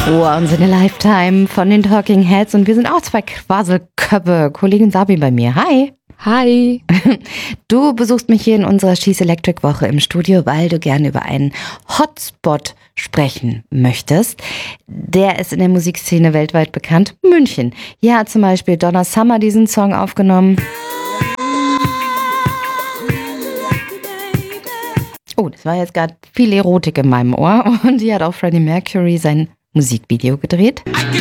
Once in a Lifetime von den Talking Heads und wir sind auch zwei Quasselköpfe. Kollegin Sabi bei mir. Hi. Hi. Du besuchst mich hier in unserer She's Electric Woche im Studio, weil du gerne über einen Hotspot sprechen möchtest. Der ist in der Musikszene weltweit bekannt. München. Hier hat zum Beispiel Donna Summer diesen Song aufgenommen. Oh, das war jetzt gerade viel Erotik in meinem Ohr. Und hier hat auch Freddie Mercury sein Musikvideo gedreht.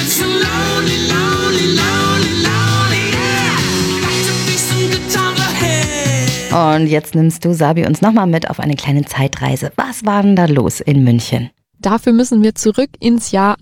Und jetzt nimmst du, Sabi, uns nochmal mit auf eine kleine Zeitreise. Was war denn da los in München? Dafür müssen wir zurück ins Jahr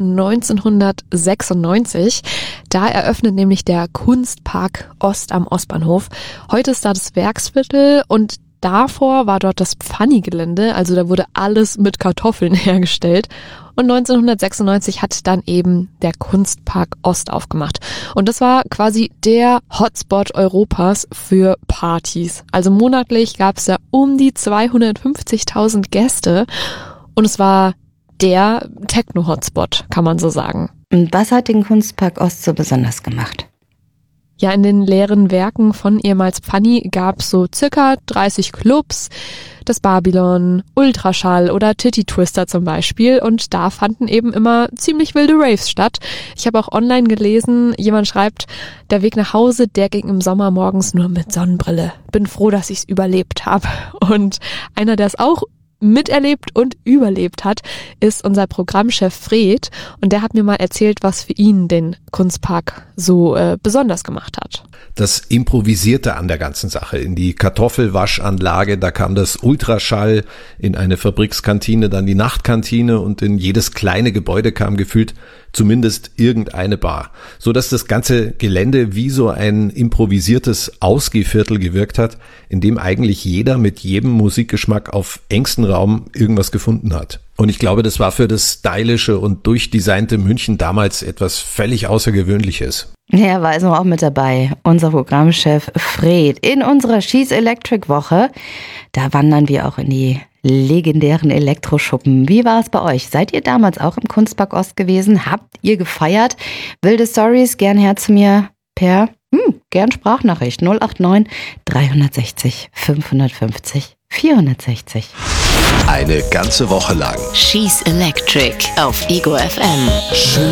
1996. Da eröffnet nämlich der Kunstpark Ost am Ostbahnhof. Heute ist da das Werksviertel und davor war dort das Pfanni-Gelände, also da wurde alles mit Kartoffeln hergestellt. Und 1996 hat dann eben der Kunstpark Ost aufgemacht. Und das war quasi der Hotspot Europas für Partys. Also monatlich gab es da um die 250.000 Gäste. Und es war der Techno-Hotspot, kann man so sagen. Und was hat den Kunstpark Ost so besonders gemacht? Ja, in den leeren Werken von ehemals Pfanni gab es so circa 30 Clubs, das Babylon, Ultraschall oder Titty Twister zum Beispiel, und da fanden eben immer ziemlich wilde Raves statt. Ich habe auch online gelesen, jemand schreibt, der Weg nach Hause, der ging im Sommer morgens nur mit Sonnenbrille. Bin froh, dass ich es überlebt habe. Und einer, der es auch miterlebt und überlebt hat, ist unser Programmchef Fred, und der hat mir mal erzählt, was für ihn den Kunstpark so besonders gemacht hat. Das Improvisierte an der ganzen Sache. In die Kartoffelwaschanlage, da kam das Ultraschall, in eine Fabrikskantine dann die Nachtkantine und in jedes kleine Gebäude kam gefühlt zumindest irgendeine Bar. So dass das ganze Gelände wie so ein improvisiertes Ausgehviertel gewirkt hat, in dem eigentlich jeder mit jedem Musikgeschmack auf engstem Raum irgendwas gefunden hat. Und ich glaube, das war für das stylische und durchdesignte München damals etwas völlig Außergewöhnliches. Er war also auch mit dabei, unser Programmchef Fred. In unserer She's Electric Woche, da wandern wir auch in die legendären Elektroschuppen. Wie war es bei euch? Seid ihr damals auch im Kunstpark Ost gewesen? Habt ihr gefeiert? Wilde Stories, gern her zu mir per, gern Sprachnachricht 089 360 550 460. Eine ganze Woche lang She's Electric auf Ego FM. schön